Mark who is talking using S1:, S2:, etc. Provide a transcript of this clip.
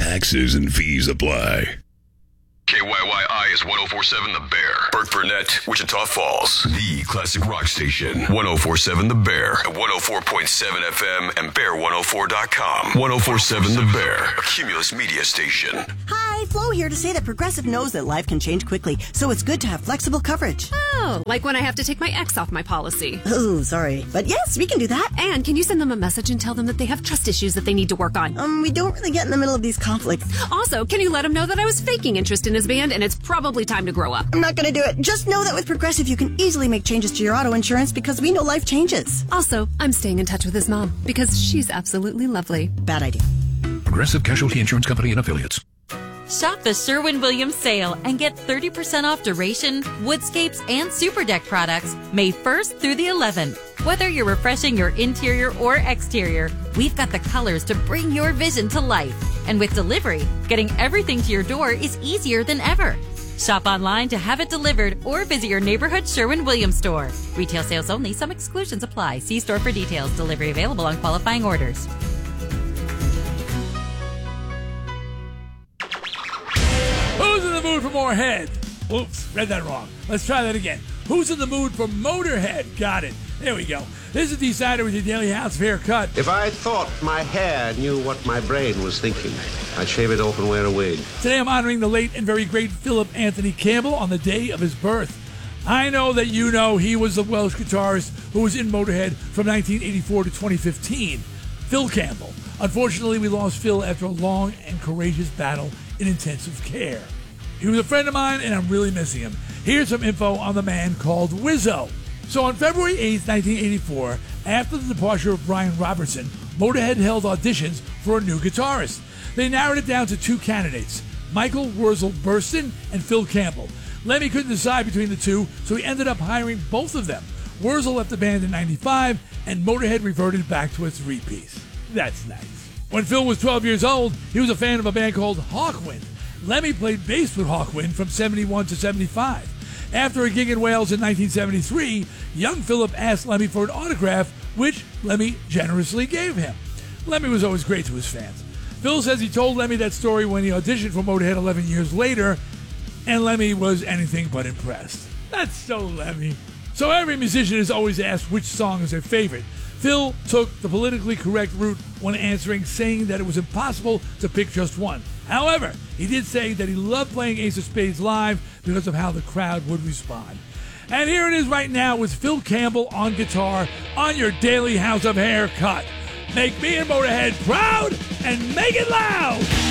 S1: Taxes and fees apply.
S2: KYYI is 104.7 The Bear. Burke Burnett, Wichita Falls. The classic rock station. 104.7 The Bear. At 104.7 FM and bear104.com. 104.7 The Bear. A Cumulus media station.
S3: Hi, Flo here to say that Progressive knows that life can change quickly, so it's good to have flexible coverage.
S4: Oh, like when I have to take my ex off my policy.
S3: Oh, sorry. But yes, we can do that.
S4: And can you send them a message and tell them that they have trust issues that they need to work on?
S3: We don't really get in the middle of these conflicts.
S4: Also, can you let him know that I was faking interest in his band and it's probably time to grow up?
S3: I'm not going to do it. Just know that with Progressive, you can easily make changes to your auto insurance because we know life changes.
S4: Also, I'm staying in touch with his mom because she's absolutely lovely.
S3: Bad idea.
S5: Progressive Casualty Insurance Company and Affiliates.
S6: Shop the Sherwin-Williams sale and get 30% off Duration, Woodscapes, and Super Deck products May 1st through the 11th. Whether you're refreshing your interior or exterior, we've got the colors to bring your vision to life. And with delivery, getting everything to your door is easier than ever. Shop online to have it delivered or visit your neighborhood Sherwin-Williams store. Retail sales only. Some exclusions apply. See store for details. Delivery available on qualifying orders.
S7: Who's in the mood for more head? Oops, read that wrong. Let's try that again. Who's in the mood for Motorhead? Got it. There we go. This is Decider with your Daily House of Haircut.
S8: If I thought my hair knew what my brain was thinking, I'd shave it off and wear a wig.
S7: Today I'm honoring the late and very great Philip Anthony Campbell on the day of his birth. I know that you know he was the Welsh guitarist who was in Motorhead from 1984 to 2015. Phil Campbell. Unfortunately, we lost Phil after a long and courageous battle in intensive care. He was a friend of mine, and I'm really missing him. Here's some info on the man called Wizzo. So on February 8th, 1984, after the departure of Brian Robertson, Motorhead held auditions for a new guitarist. They narrowed it down to two candidates, Michael Wurzel Burston and Phil Campbell. Lemmy couldn't decide between the two, so he ended up hiring both of them. Wurzel left the band in 95, and Motorhead reverted back to a three-piece. That's nice. When Phil was 12 years old, he was a fan of a band called Hawkwind. Lemmy played bass with Hawkwind from 71 to 75. After a gig in Wales in 1973, young Philip asked Lemmy for an autograph, which Lemmy generously gave him. Lemmy was always great to his fans. Phil says he told Lemmy that story when he auditioned for Motorhead 11 years later, and Lemmy was anything but impressed. That's so Lemmy. So every musician is always asked which song is their favorite. Phil took the politically correct route when answering, saying that it was impossible to pick just one. However, he did say that he loved playing Ace of Spades live because of how the crowd would respond. And here it is right now with Phil Campbell on guitar on your Daily House of Haircut. Make me and Motorhead proud and make it loud!